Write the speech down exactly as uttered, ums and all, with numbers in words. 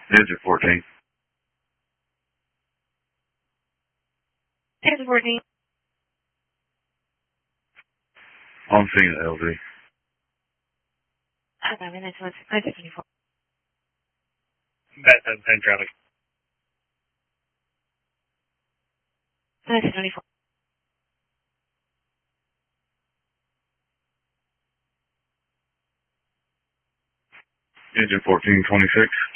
Engine fourteen. Engine fourteen. On scene at L Z. Okay, minutes, nine twenty-four. Bat seven ten traffic. nine twenty-four. Engine fourteen twenty-six.